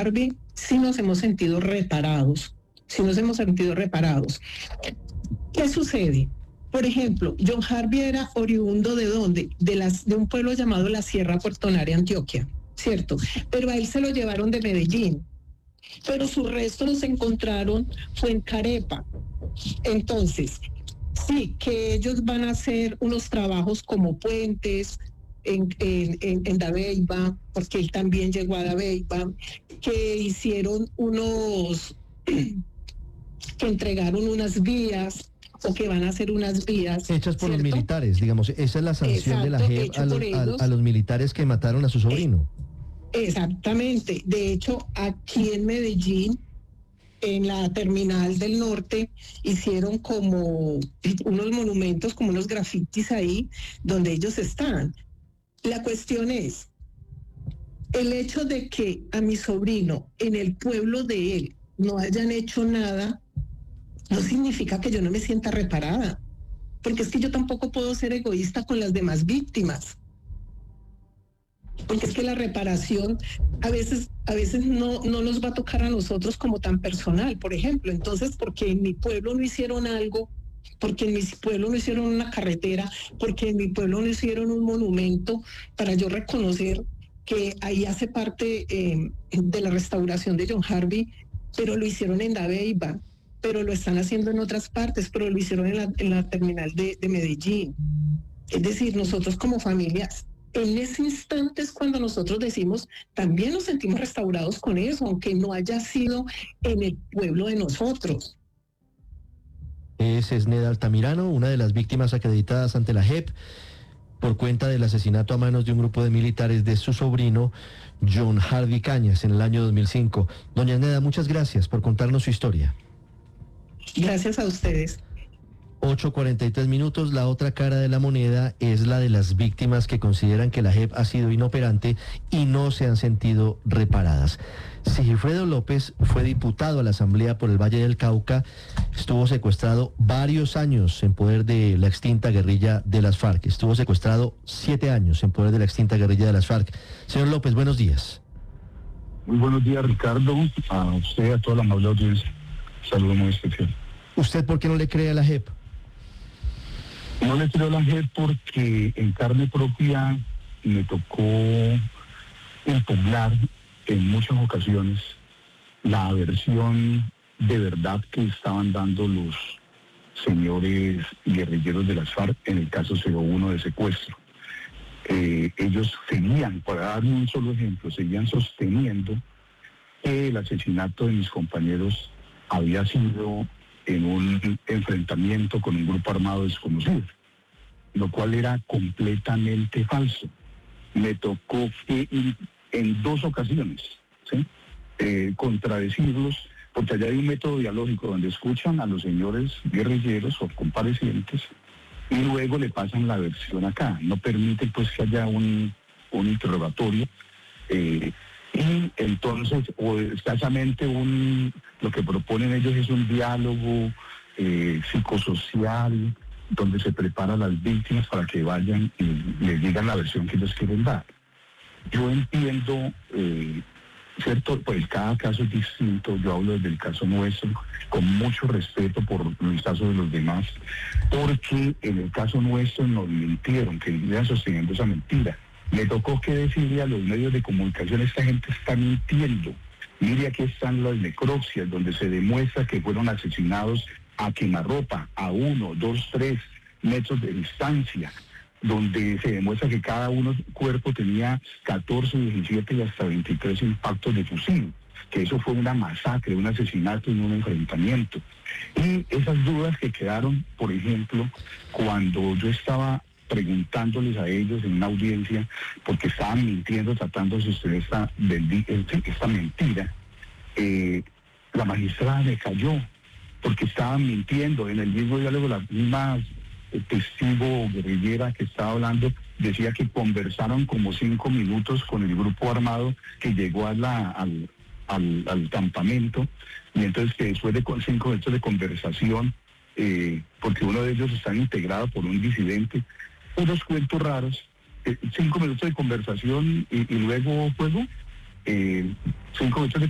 Harvey, sí nos hemos sentido reparados. ¿Qué sucede? Por ejemplo, John Harvey era oriundo ¿de dónde? De un pueblo llamado la Sierra Portonare, Antioquia, ¿cierto? Pero a él se lo llevaron de Medellín, pero sus restos los encontraron fue en Carepa. Entonces, sí, que ellos van a hacer unos trabajos como puentes en Dabeiba, porque él también llegó a Dabeiba, que hicieron que entregaron unas vías, o que van a hacer unas vías. Hechas por ¿cierto? los militares, digamos, esa es la sanción. Exacto, de la JEP a los militares que mataron a su sobrino. Exactamente. De hecho, aquí en Medellín, en la terminal del norte, hicieron como unos monumentos, como unos grafitis ahí, donde ellos están. La cuestión es, el hecho de que a mi sobrino, en el pueblo de él, no hayan hecho nada, no significa que yo no me sienta reparada, porque es que yo tampoco puedo ser egoísta con las demás víctimas. Porque es que la reparación a veces no nos va a tocar a nosotros como tan personal, por ejemplo. Entonces, porque en mi pueblo no hicieron algo, porque en mi pueblo no hicieron una carretera, porque en mi pueblo no hicieron un monumento para yo reconocer que ahí hace parte de la restauración de John Harvey, pero lo hicieron en Dabeiba, pero lo están haciendo en otras partes, pero lo hicieron en la terminal de Medellín. Es decir, nosotros como familias, en ese instante es cuando nosotros decimos, también nos sentimos restaurados con eso, aunque no haya sido en el pueblo de nosotros. Es Esneda Altamirano, una de las víctimas acreditadas ante la JEP por cuenta del asesinato a manos de un grupo de militares de su sobrino, John Harvey Cañas, en el año 2005. Doña Esneda, muchas gracias por contarnos su historia. Gracias a ustedes. 8:43. La otra cara de la moneda es la de las víctimas que consideran que la JEP ha sido inoperante y no se han sentido reparadas. Sigifredo López fue diputado a la Asamblea por el Valle del Cauca, estuvo secuestrado varios años en poder de la extinta guerrilla de las FARC, estuvo secuestrado 7 años en poder de la extinta guerrilla de las FARC. Señor López, buenos días. Muy buenos días, Ricardo, a usted, a toda la amable audiencia. Saludo muy especial. ¿Usted por qué no le cree a la JEP? No le creo a la JEP porque en carne propia me tocó impugnar en muchas ocasiones la versión de verdad que estaban dando los señores guerrilleros de las FARC en el caso 01 de secuestro. Ellos seguían, para darme un solo ejemplo, seguían sosteniendo que el asesinato de mis compañeros había sido en un enfrentamiento con un grupo armado desconocido, lo cual era completamente falso. Me tocó que en 2 ocasiones, ¿sí? Contradecirlos, porque allá hay un método dialógico donde escuchan a los señores guerrilleros o comparecientes y luego le pasan la versión acá. No permite pues que haya un interrogatorio y entonces, o escasamente lo que proponen ellos es un diálogo psicosocial, donde se prepara a las víctimas para que vayan y les digan la versión que ellos quieren dar. Yo entiendo, ¿cierto? Pues cada caso es distinto, yo hablo desde el caso nuestro, con mucho respeto por los casos de los demás, porque en el caso nuestro nos mintieron, que iban sosteniendo esa mentira. Me tocó que decirle a los medios de comunicación, esta gente está mintiendo. Mire, aquí están las necropsias, donde se demuestra que fueron asesinados a quemarropa, a 1, 2, 3 metros de distancia, donde se demuestra que cada cuerpo tenía 14, 17 y hasta 23 impactos de fusil, que eso fue una masacre, un asesinato y un enfrentamiento. Y esas dudas que quedaron, por ejemplo, cuando yo estaba preguntándoles a ellos en una audiencia, porque estaban mintiendo, tratando de sostener esta mentira, la magistrada me cayó, porque estaban mintiendo. En el mismo diálogo, la misma testigo guerrillera que estaba hablando decía que conversaron como 5 minutos con el grupo armado que llegó al campamento, y entonces que después de 5 minutos de conversación, porque uno de ellos está integrado por un disidente, unos cuentos raros, 5 minutos de conversación y luego juego, 5 minutos de